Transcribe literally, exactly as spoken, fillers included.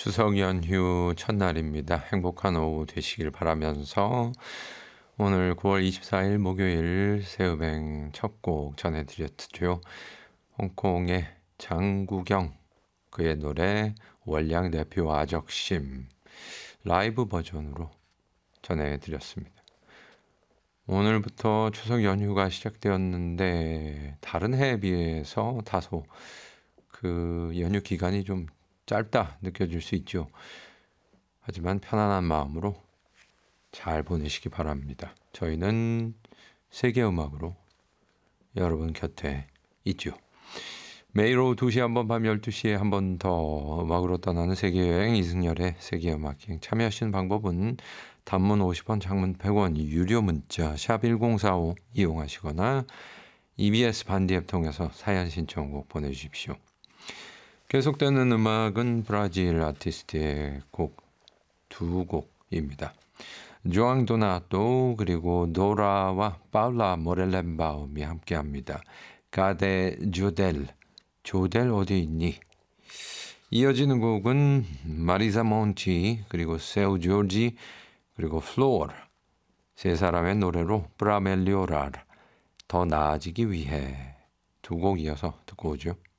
추석 연휴 첫날입니다. 행복한 오후 되시길 바라면서 오늘 구월 이십사일 목요일 새음행 첫 곡 전해드렸죠. 홍콩의 장구경, 그의 노래 월량 대표 아적심 라이브 버전으로 전해드렸습니다. 오늘부터 추석 연휴가 시작되었는데 다른 해에 비해서 다소 그 연휴 기간이 좀 짧다 느껴질 수 있죠. 하지만 편안한 마음으로 잘 보내시기 바랍니다. 저희는 세계음악으로 여러분 곁에 있죠. 매일 오후 두 시 한 번, 밤 열두 시에 한 번 더 음악으로 떠나는 세계여행 이승열의 세계음악여행. 참여하시는 방법은 단문 오십 원, 장문 백 원, 유료 문자 샵 일공사오 이용하시거나 이비에스 반디 앱 통해서 사연 신청곡 보내주십시오. 계속되는 음악은 브라질 아티스트의 곡 두 곡입니다. 조앙 도나토 그리고 노라와 파울라 모렐렌바움이 함께합니다. 가데 조델, 조델 어디 있니? 이어지는 곡은 마리사 몬티 그리고 세우 조지 그리고 플로어 세 사람의 노래로 브라멜리오랄 더 나아지기 위해 두 곡 이어서 듣고 오죠.